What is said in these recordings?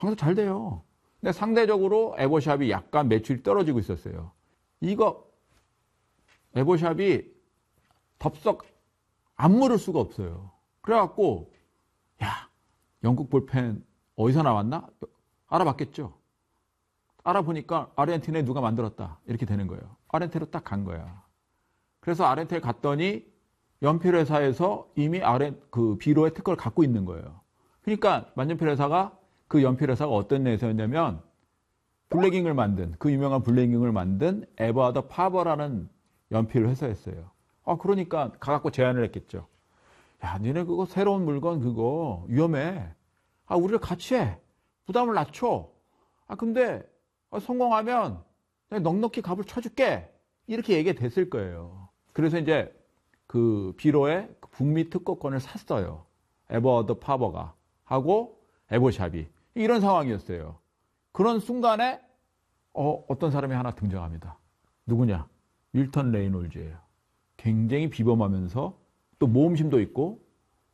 항상 잘 돼요. 근데 상대적으로 에버샵이 약간 매출이 떨어지고 있었어요. 이거 에버샵이 덥석 안 물을 수가 없어요. 그래갖고 야, 영국 볼펜 어디서 나왔나? 알아봤겠죠. 알아보니까 아르헨티나에 누가 만들었다. 이렇게 되는 거예요. 아르헨티나로 딱 간 거야. 그래서 아르헨티나에 갔더니 연필 회사에서 이미 비로의 특허를 갖고 있는 거예요. 그러니까 만년필 회사가 그 연필 회사가 어떤 회사였냐면 블랙잉을 만든 그 유명한 블랙잉을 만든 에버하드 파버라는 연필 회사였어요. 그러니까 가갖고 제안을 했겠죠. 야, 니네 그거 새로운 물건 그거 위험해. 우리를 같이 해. 부담을 낮춰. 근데 성공하면 내가 넉넉히 값을 쳐줄게. 이렇게 얘기가 됐을 거예요. 그래서 이제 그 비로의 북미 특허권을 샀어요. 에버하드 파버가 하고 에버샵이 이런 상황이었어요. 그런 순간에 어떤 사람이 하나 등장합니다. 누구냐? 밀턴 레이놀즈예요. 굉장히 비범하면서 또 모험심도 있고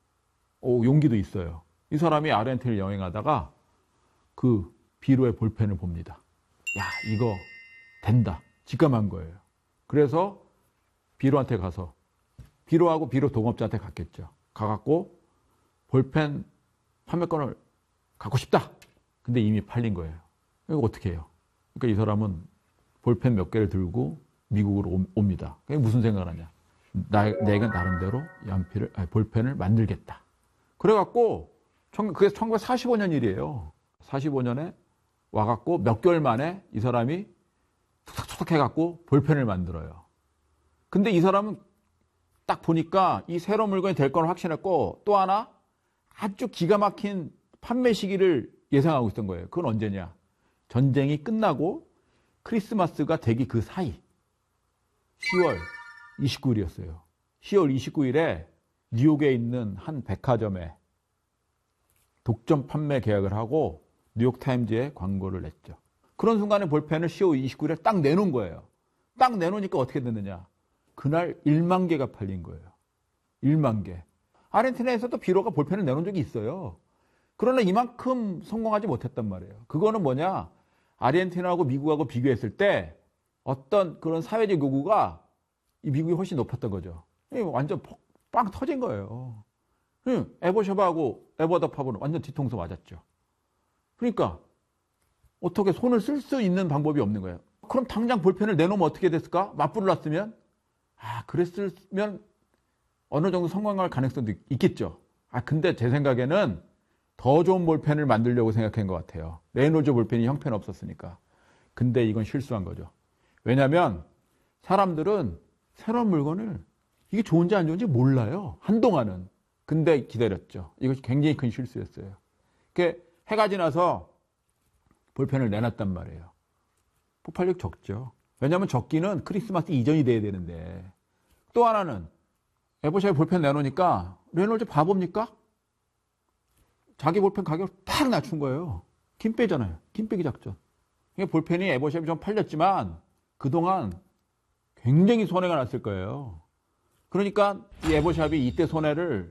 용기도 있어요. 이 사람이 아르헨티나를 여행하다가 그 비로의 볼펜을 봅니다. 야, 이거 된다. 직감한 거예요. 그래서 비로한테 가서 비로하고 비로 동업자한테 갔겠죠. 가갖고 볼펜 판매권을 갖고 싶다. 근데 이미 팔린 거예요. 이거 어떻게 해요? 그러니까 이 사람은 볼펜 몇 개를 들고 미국으로 옵니다. 그게 무슨 생각을 하냐? 내가 나름대로 볼펜을 만들겠다. 그래갖고 그게 1945년 일이에요. 45년에 와갖고 몇 개월 만에 이 사람이 툭툭툭 해갖고 볼펜을 만들어요. 근데 이 사람은 딱 보니까 이 새로운 물건이 될 걸 확신했고 또 하나 아주 기가 막힌 판매 시기를 예상하고 있던 거예요. 그건 언제냐? 전쟁이 끝나고 크리스마스가 되기 그 사이 10월 29일이었어요. 10월 29일에 뉴욕에 있는 한 백화점에 독점 판매 계약을 하고 뉴욕타임즈에 광고를 냈죠. 그런 순간에 볼펜을 10월 29일에 딱 내놓은 거예요. 딱 내놓으니까 어떻게 됐느냐? 그날 1만 개가 팔린 거예요. 1만 개. 아르헨티나에서도 비로가 볼펜을 내놓은 적이 있어요. 그러나 이만큼 성공하지 못했단 말이에요. 그거는 뭐냐? 아르헨티나하고 미국하고 비교했을 때 어떤 그런 사회적 요구가 이 미국이 훨씬 높았던 거죠. 완전 빵 터진 거예요. 에버샵하고 에버하드 파버는 완전 뒤통수 맞았죠. 그러니까 어떻게 손을 쓸 수 있는 방법이 없는 거예요. 그럼 당장 볼펜을 내놓으면 어떻게 됐을까? 맞불을 놨으면? 그랬으면 어느 정도 성공할 가능성도 있겠죠. 근데 제 생각에는 더 좋은 볼펜을 만들려고 생각한 것 같아요. 레이놀즈 볼펜이 형편이 없었으니까. 근데 이건 실수한 거죠. 왜냐하면 사람들은 새로운 물건을 이게 좋은지 안 좋은지 몰라요. 한동안은. 근데 기다렸죠. 이것이 굉장히 큰 실수였어요. 해가 지나서 볼펜을 내놨단 말이에요. 폭발력 적죠. 왜냐하면 적기는 크리스마스 이전이 돼야 되는데. 또 하나는 에버샵에 볼펜 내놓으니까 레놀즈 바보입니까? 자기 볼펜 가격을 팍 낮춘 거예요. 김 빼잖아요. 김 빼기 작전. 볼펜이 에버샵이 좀 팔렸지만 그동안 굉장히 손해가 났을 거예요. 그러니까 이 에버샵이 이때 손해를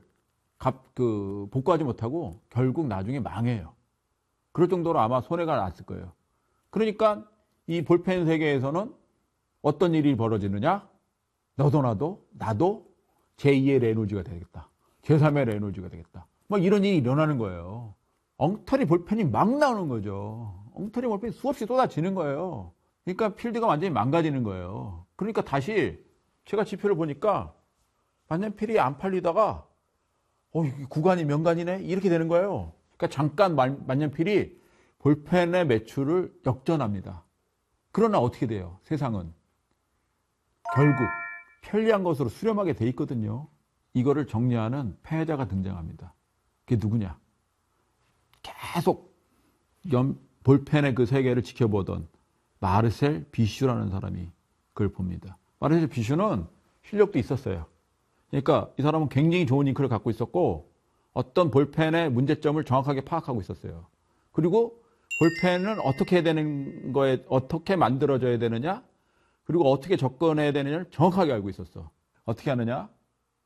복구하지 못하고 결국 나중에 망해요. 그럴 정도로 아마 손해가 났을 거예요. 그러니까 이 볼펜 세계에서는 어떤 일이 벌어지느냐? 너도 나도 제2의 레놀즈가 되겠다. 제3의 레놀즈가 되겠다. 이런 일이 일어나는 거예요. 엉터리 볼펜이 막 나오는 거죠. 엉터리 볼펜이 수없이 쏟아지는 거예요. 그러니까 필드가 완전히 망가지는 거예요. 그러니까 다시 제가 지표를 보니까 만년필이 안 팔리다가 구간이 명간이네? 이렇게 되는 거예요. 그러니까 잠깐 만년필이 볼펜의 매출을 역전합니다. 그러나 어떻게 돼요? 세상은 결국 편리한 것으로 수렴하게 돼 있거든요. 이거를 정리하는 패자가 등장합니다. 그게 누구냐? 계속 볼펜의 그 세계를 지켜보던 마르셀 비슈라는 사람이 그걸 봅니다. 마르셀 비슈는 실력도 있었어요. 그러니까 이 사람은 굉장히 좋은 잉크를 갖고 있었고 어떤 볼펜의 문제점을 정확하게 파악하고 있었어요. 그리고 볼펜은 어떻게 해야 되는 거에 어떻게 만들어져야 되느냐 그리고 어떻게 접근해야 되느냐를 정확하게 알고 있었어. 어떻게 하느냐?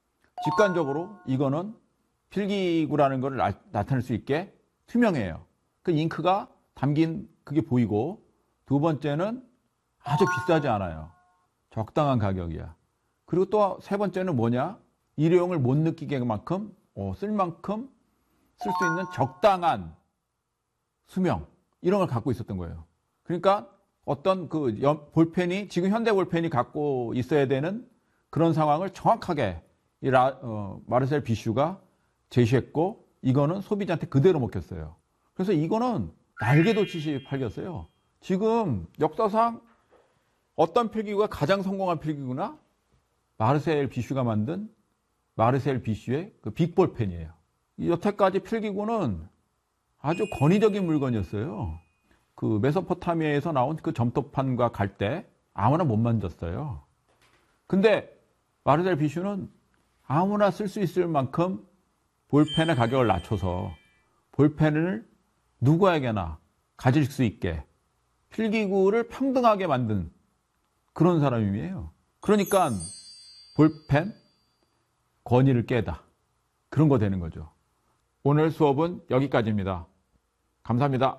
직관적으로 이거는 필기구라는 걸 나타낼 수 있게 투명해요. 그 잉크가 담긴 그게 보이고, 두 번째는 아주 비싸지 않아요. 적당한 가격이야. 그리고 또 세 번째는 뭐냐? 일회용을 못 느끼게만큼 쓸 만큼 쓸 수 있는 적당한 수명, 이런 걸 갖고 있었던 거예요. 그러니까 어떤 그 볼펜이, 지금 현대 볼펜이 갖고 있어야 되는 그런 상황을 정확하게 마르셀 비슈가 제시했고, 이거는 소비자한테 그대로 먹혔어요. 그래서 이거는 날개도치시 팔렸어요. 지금 역사상 어떤 필기구가 가장 성공한 필기구나? 마르셀 비슈가 만든 마르셀 비슈의 그 빅볼펜이에요. 여태까지 필기구는 아주 권위적인 물건이었어요. 그 메소포타미아에서 나온 그 점토판과 갈대 아무나 못 만졌어요. 근데 마르셀 비슈는 아무나 쓸 수 있을 만큼 볼펜의 가격을 낮춰서 볼펜을 누구에게나 가질 수 있게 필기구를 평등하게 만든 그런 사람이에요. 그러니까 볼펜 권위를 깨다, 그런 거 되는 거죠. 오늘 수업은 여기까지입니다. 감사합니다.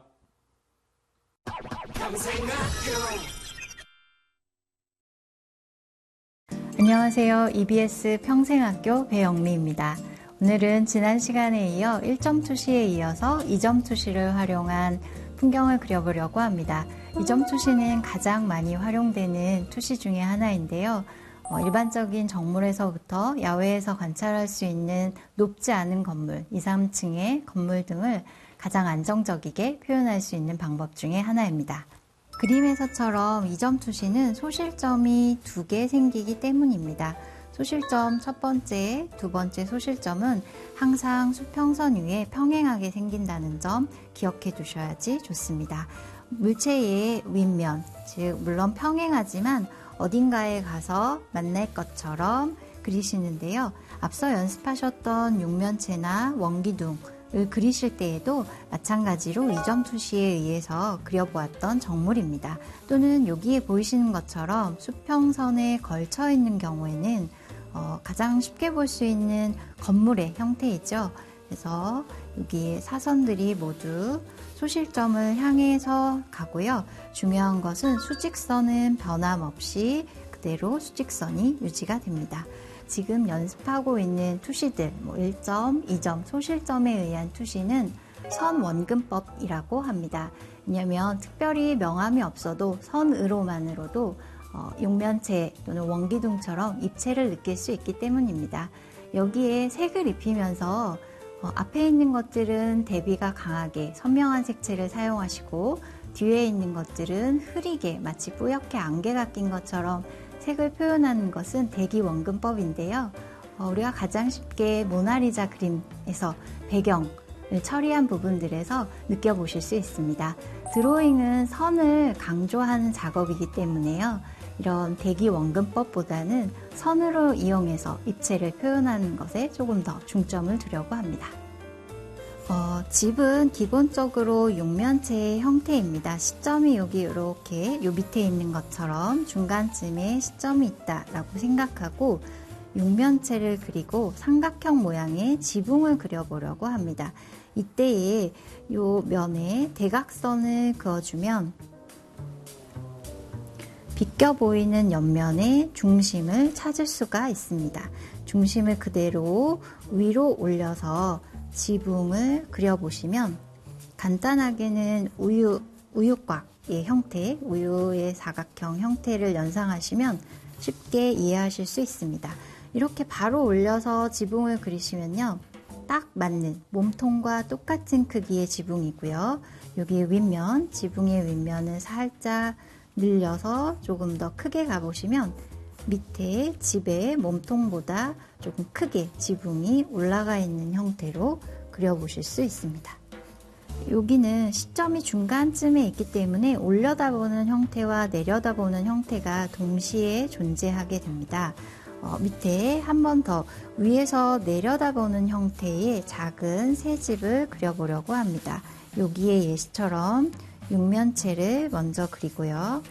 안녕하세요. EBS 평생학교 배영미입니다. 오늘은 지난 시간에 이어 1점 투시에 이어서 2점 투시를 활용한 풍경을 그려보려고 합니다. 2점 투시는 가장 많이 활용되는 투시 중에 하나인데요. 일반적인 정물에서부터 야외에서 관찰할 수 있는 높지 않은 건물, 2, 3층의 건물 등을 가장 안정적이게 표현할 수 있는 방법 중에 하나입니다. 그림에서처럼 2점 투시는 소실점이 2개 생기기 때문입니다. 소실점 첫 번째, 두 번째 소실점은 항상 수평선 위에 평행하게 생긴다는 점 기억해 두셔야지 좋습니다. 물체의 윗면, 즉 물론 평행하지만 어딘가에 가서 만날 것처럼 그리시는데요. 앞서 연습하셨던 육면체나 원기둥을 그리실 때에도 마찬가지로 2점 투시에 의해서 그려보았던 정물입니다. 또는 여기에 보이시는 것처럼 수평선에 걸쳐 있는 경우에는 가장 쉽게 볼 수 있는 건물의 형태이죠. 그래서 여기 사선들이 모두 소실점을 향해서 가고요. 중요한 것은 수직선은 변함없이 그대로 수직선이 유지가 됩니다. 지금 연습하고 있는 투시들, 1점, 2점 소실점에 의한 투시는 선원근법이라고 합니다. 왜냐하면 특별히 명암이 없어도 선으로만으로도 육면체 또는 원기둥처럼 입체를 느낄 수 있기 때문입니다. 여기에 색을 입히면서 앞에 있는 것들은 대비가 강하게 선명한 색채를 사용하시고 뒤에 있는 것들은 흐리게 마치 뿌옇게 안개가 낀 것처럼 색을 표현하는 것은 대기원근법인데요. 우리가 가장 쉽게 모나리자 그림에서 배경을 처리한 부분들에서 느껴보실 수 있습니다. 드로잉은 선을 강조하는 작업이기 때문에요. 이런 대기원근법보다는 선으로 이용해서 입체를 표현하는 것에 조금 더 중점을 두려고 합니다. 집은 기본적으로 육면체의 형태입니다. 시점이 여기 이렇게 요 밑에 있는 것처럼 중간쯤에 시점이 있다라고 생각하고 육면체를 그리고 삼각형 모양의 지붕을 그려보려고 합니다. 이때에 요 면에 대각선을 그어주면 비껴 보이는 옆면의 중심을 찾을 수가 있습니다. 중심을 그대로 위로 올려서 지붕을 그려보시면 간단하게는 우유곽의 형태, 우유의 사각형 형태를 연상하시면 쉽게 이해하실 수 있습니다. 이렇게 바로 올려서 지붕을 그리시면요. 딱 맞는 몸통과 똑같은 크기의 지붕이고요. 여기 윗면, 지붕의 윗면을 살짝 늘려서 조금 더 크게 가보시면 밑에 집의 몸통보다 조금 크게 지붕이 올라가 있는 형태로 그려보실 수 있습니다. 여기는 시점이 중간쯤에 있기 때문에 올려다보는 형태와 내려다보는 형태가 동시에 존재하게 됩니다. 밑에 한 번 더 위에서 내려다보는 형태의 작은 새집을 그려보려고 합니다. 여기에 예시처럼 육면체를 먼저 그리고요.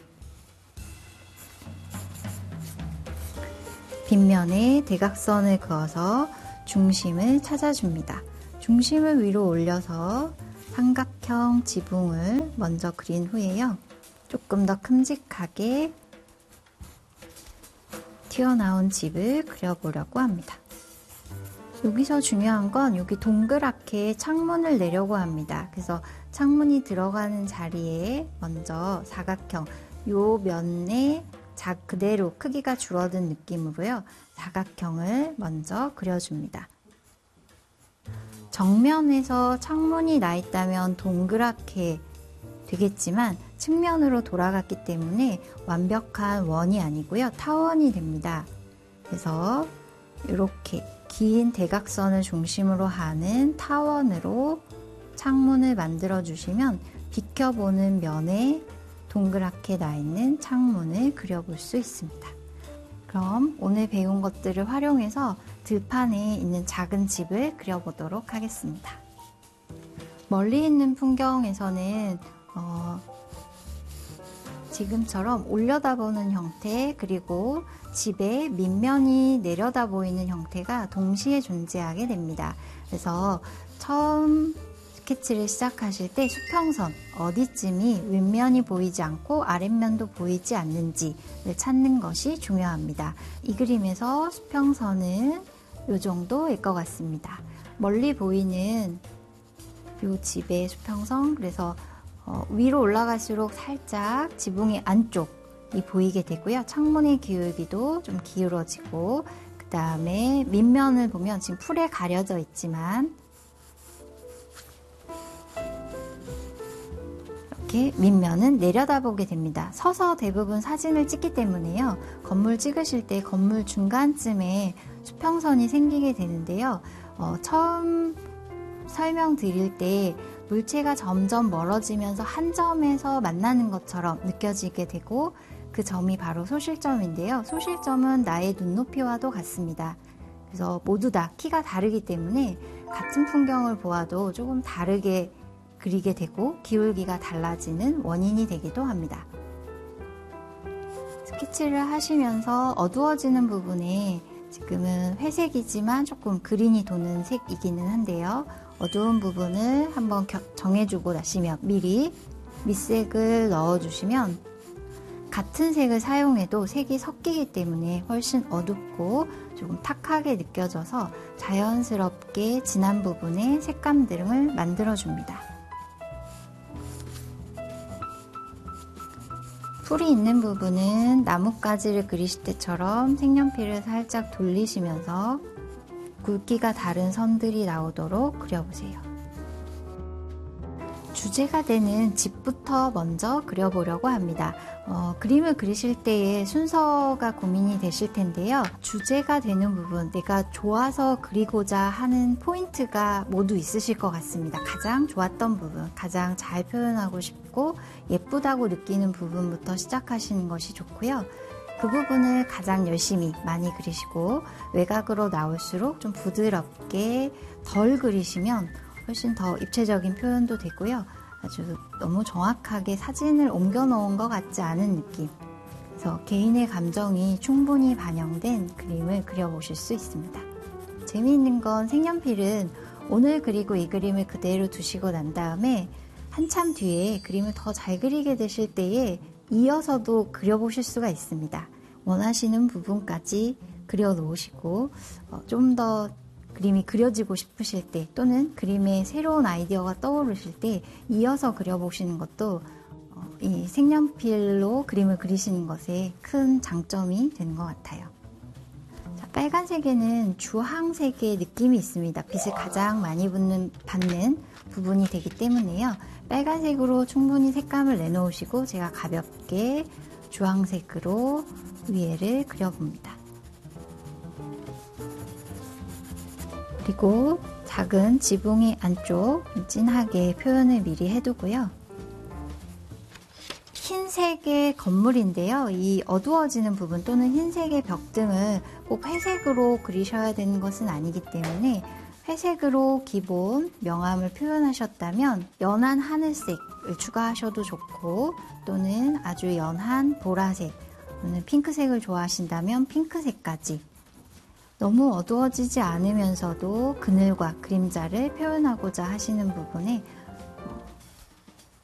빗면에 대각선을 그어서 중심을 찾아줍니다. 중심을 위로 올려서 삼각형 지붕을 먼저 그린 후에요. 조금 더 큼직하게 튀어나온 집을 그려보려고 합니다. 여기서 중요한 건 여기 동그랗게 창문을 내려고 합니다. 그래서 창문이 들어가는 자리에 먼저 사각형, 요 면에 그대로 크기가 줄어든 느낌으로요. 사각형을 먼저 그려줍니다. 정면에서 창문이 나 있다면 동그랗게 되겠지만 측면으로 돌아갔기 때문에 완벽한 원이 아니고요. 타원이 됩니다. 그래서 이렇게 긴 대각선을 중심으로 하는 타원으로 창문을 만들어 주시면 비켜보는 면에 동그랗게 나 있는 창문을 그려볼 수 있습니다. 그럼 오늘 배운 것들을 활용해서 들판에 있는 작은 집을 그려보도록 하겠습니다. 멀리 있는 풍경에서는 지금처럼 올려다보는 형태, 그리고 집의 밑면이 내려다 보이는 형태가 동시에 존재하게 됩니다. 그래서 처음 스케치를 시작하실 때 수평선, 어디쯤이 윗면이 보이지 않고 아랫면도 보이지 않는지를 찾는 것이 중요합니다. 이 그림에서 수평선은 이 정도일 것 같습니다. 멀리 보이는 이 집의 수평선, 그래서 위로 올라갈수록 살짝 지붕의 안쪽이 보이게 되고요. 창문의 기울기도 좀 기울어지고, 그 다음에 밑면을 보면 지금 풀에 가려져 있지만 이렇게 밑면은 내려다보게 됩니다. 서서 대부분 사진을 찍기 때문에요. 건물 찍으실 때 건물 중간쯤에 수평선이 생기게 되는데요. 처음 설명드릴 때 물체가 점점 멀어지면서 한 점에서 만나는 것처럼 느껴지게 되고, 그 점이 바로 소실점인데요. 소실점은 나의 눈높이와도 같습니다. 그래서 모두 다 키가 다르기 때문에 같은 풍경을 보아도 조금 다르게 그리게 되고 기울기가 달라지는 원인이 되기도 합니다. 스케치를 하시면서 어두워지는 부분에 지금은 회색이지만 조금 그린이 도는 색이기는 한데요. 어두운 부분을 한번 정해주고 나시면 미리 밑색을 넣어주시면 같은 색을 사용해도 색이 섞이기 때문에 훨씬 어둡고 조금 탁하게 느껴져서 자연스럽게 진한 부분에 색감들을 만들어줍니다. 풀이 있는 부분은 나뭇가지를 그리실 때처럼 색연필을 살짝 돌리시면서 굵기가 다른 선들이 나오도록 그려보세요. 주제가 되는 집부터 먼저 그려보려고 합니다. 그림을 그리실 때의 순서가 고민이 되실 텐데요. 주제가 되는 부분, 내가 좋아서 그리고자 하는 포인트가 모두 있으실 것 같습니다. 가장 좋았던 부분, 가장 잘 표현하고 싶고 예쁘다고 느끼는 부분부터 시작하시는 것이 좋고요. 그 부분을 가장 열심히 많이 그리시고 외곽으로 나올수록 좀 부드럽게 덜 그리시면 훨씬 더 입체적인 표현도 되고요. 아주 너무 정확하게 사진을 옮겨 놓은 것 같지 않은 느낌. 그래서 개인의 감정이 충분히 반영된 그림을 그려보실 수 있습니다. 재미있는 건 색연필은 오늘 그리고 이 그림을 그대로 두시고 난 다음에 한참 뒤에 그림을 더 잘 그리게 되실 때에 이어서도 그려보실 수가 있습니다. 원하시는 부분까지 그려 놓으시고 좀 더 그림이 그려지고 싶으실 때 또는 그림에 새로운 아이디어가 떠오르실 때 이어서 그려보시는 것도 이 색연필로 그림을 그리시는 것에 큰 장점이 되는 것 같아요. 자, 빨간색에는 주황색의 느낌이 있습니다. 빛을 가장 많이 받는 부분이 되기 때문에요. 빨간색으로 충분히 색감을 내놓으시고 제가 가볍게 주황색으로 위에를 그려봅니다. 그리고 작은 지붕의 안쪽 진하게 표현을 미리 해두고요. 흰색의 건물인데요. 이 어두워지는 부분 또는 흰색의 벽 등을 꼭 회색으로 그리셔야 되는 것은 아니기 때문에 회색으로 기본 명암을 표현하셨다면 연한 하늘색을 추가하셔도 좋고 또는 아주 연한 보라색 또는 핑크색을 좋아하신다면 핑크색까지 너무 어두워지지 않으면서도 그늘과 그림자를 표현하고자 하시는 부분에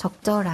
적절한